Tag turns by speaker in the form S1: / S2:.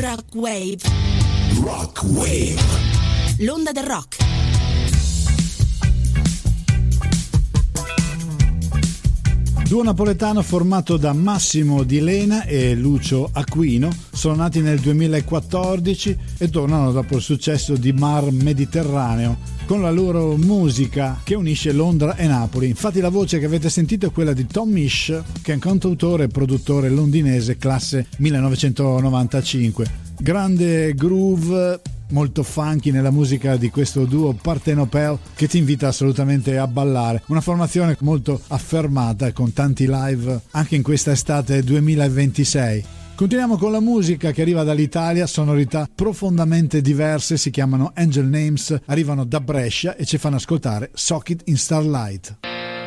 S1: Rock Wave.
S2: Rock Wave.
S1: L'onda del rock.
S3: Duo napoletano formato da Massimo Di Lena e Lucio Aquino, sono nati nel 2014 e tornano dopo il successo di Mar Mediterraneo con la loro musica che unisce Londra e Napoli. Infatti la voce che avete sentito è quella di Tom Misch, che è un cantautore e produttore londinese classe 1995. Grande groove, molto funky nella musica di questo duo partenopeo che ti invita assolutamente a ballare. Una formazione molto affermata con tanti live anche in questa estate 2026. Continuiamo con la musica che arriva dall'Italia, sonorità profondamente diverse, si chiamano Angel Names, arrivano da Brescia e ci fanno ascoltare Sock It in Starlight.